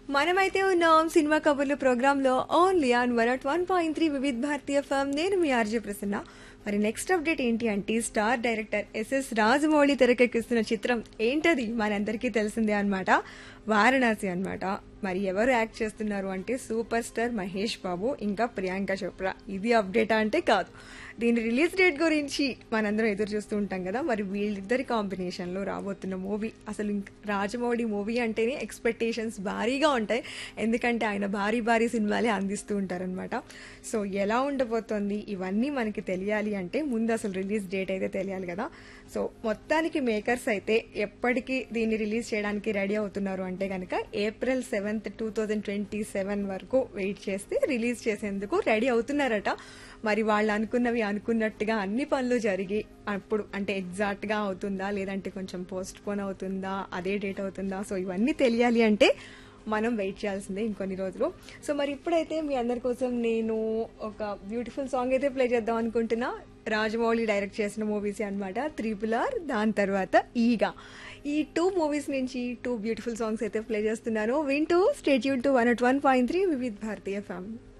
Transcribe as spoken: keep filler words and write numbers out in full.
మనమైతే ఉన్నాం సినిమా కబుర్లు ప్రోగ్రాంలో only on one at one point three Vividh Bharatiya form. నేను మీ ఆర్జే ప్రసన్న. మరి నెక్స్ట్ అప్డేట్ ఏంటి అంటే స్టార్ డైరెక్టర్ ఎస్ఎస్ రాజమౌళి తెరకెక్కిస్తున్న చిత్రం ఏంటది మనందరికీ తెలిసిందే అన్నమాట, వారణాసి అన్నమాట. మరి ఎవరు యాక్ట్ చేస్తున్నారు అంటే సూపర్ స్టార్ మహేష్ బాబు ఇంకా ప్రియాంక చోప్రా. ఇది అప్డేట్ అంటే కాదు, దీని రిలీజ్ డేట్ గురించి మనందరం ఎదురు చూస్తూ ఉంటాం కదా. మరి వీళ్ళిద్దరి కాంబినేషన్లో రాబోతున్న మూవీ, అసలు ఇంక రాజమౌళి మూవీ అంటేనే ఎక్స్పెక్టేషన్స్ భారీగా ఉంటాయి, ఎందుకంటే ఆయన భారీ భారీ సినిమాలే అందిస్తూ ఉంటారనమాట. సో ఎలా ఉండబోతోంది ఇవన్నీ మనకి తెలియాలి అంటే ముందు అసలు రిలీజ్ డేట్ అయితే తెలియాలి కదా. సో మొత్తానికి మేకర్స్ అయితే ఎప్పటికీ దీన్ని రిలీజ్ చేయడానికి రెడీ అవుతున్నారు అంటే కనుక April seventh two thousand twenty seven వరకు వెయిట్ చేస్తే రిలీజ్ చేసేందుకు రెడీ అవుతున్నారట. మరి వాళ్ళు అనుకున్నవి అనుకున్నట్టుగా అన్ని పనులు జరిగి అప్పుడు అంటే ఎగ్జాక్ట్ గా అవుతుందా లేదంటే కొంచెం పోస్ట్ పోన్ అవుతుందా, అదే డేట్ అవుతుందా, సో ఇవన్నీ తెలియాలి అంటే మనం వెయిట్ చేయాల్సిందే ఇంకొన్ని రోజులు. సో మరి ఇప్పుడైతే మీ అందరి కోసం నేను ఒక బ్యూటిఫుల్ సాంగ్ అయితే ప్లే చేద్దాం అనుకుంటున్నా. రాజమౌళి డైరెక్ట్ చేసిన మూవీస్ అనమాట, త్రిపుల్ ఆర్, దాని తర్వాత ఈగా. ఈ టూ మూవీస్ నుంచి టూ బ్యూటిఫుల్ సాంగ్స్ అయితే ప్లే చేస్తున్నాను. వింటూ stay tune to one at one point three Vividh Bharatiya family.